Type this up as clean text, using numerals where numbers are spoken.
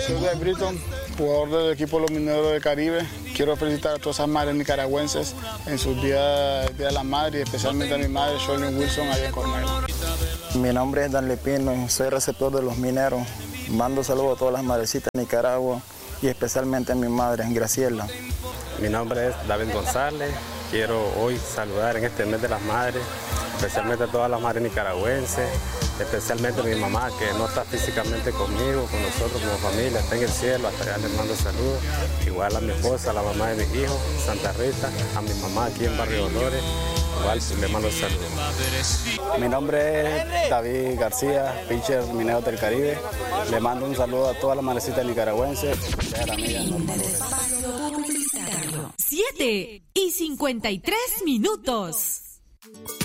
Soy de Britton, jugador del equipo Los Mineros del Caribe. Quiero felicitar a todas esas madres nicaragüenses en sus días de la madre y especialmente a mi madre, Sholin Wilson, allá en Cornell. Mi nombre es Dan Lepino y soy receptor de Los Mineros. Mando saludos a todas las madrecitas de Nicaragua y especialmente a mi madre, Graciela. Mi nombre es David González. Quiero hoy saludar en este mes de las madres, especialmente a todas las madres nicaragüenses, especialmente a mi mamá que no está físicamente conmigo, con nosotros como familia, está en el cielo, hasta allá les mando saludos. Igual a mi esposa, a la mamá de mis hijos, Santa Rita, a mi mamá aquí en Barrio Dolores, igual le mando saludos. Mi nombre es David García, pitcher Mineros del Caribe. Le mando un saludo a todas las madrecitas nicaragüenses. 7:53 minutos.